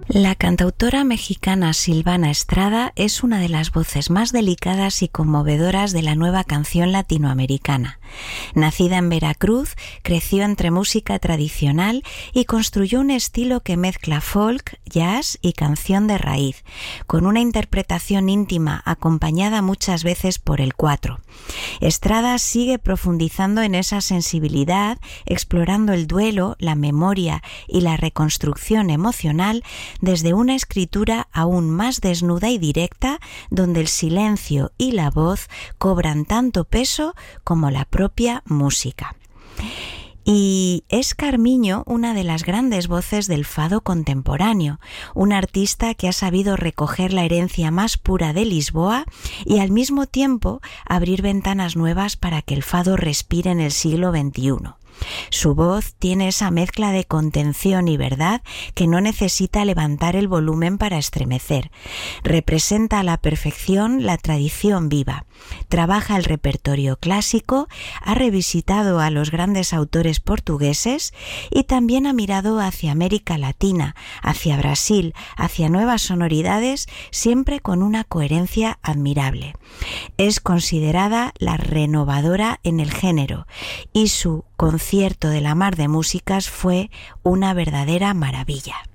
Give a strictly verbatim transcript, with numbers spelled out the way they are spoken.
La cantautora mexicana Silvana Estrada es una de las voces más delicadas y conmovedoras de la nueva canción latinoamericana. Nacida en Veracruz, creció entre música tradicional y construyó un estilo que mezcla folk, jazz y canción de raíz, con una interpretación íntima acompañada muchas veces por el cuatro. Estrada sigue profundizando en esa sensibilidad, explorando el duelo, la memoria y la reconstrucción emocional desde una escritura aún más desnuda y directa, donde el silencio y la voz cobran tanto peso como la propia música. Y es Carmiño una de las grandes voces del fado contemporáneo, un artista que ha sabido recoger la herencia más pura de Lisboa y al mismo tiempo abrir ventanas nuevas para que el fado respire en el siglo veintiuno. Su voz tiene esa mezcla de contención y verdad que no necesita levantar el volumen para estremecer. Representa a la perfección la tradición viva. Trabaja el repertorio clásico, ha revisitado a los grandes autores portugueses y también ha mirado hacia América Latina, hacia Brasil, hacia nuevas sonoridades, siempre con una coherencia admirable. Es considerada la renovadora en el género y su concierto de la Mar de Músicas fue una verdadera maravilla.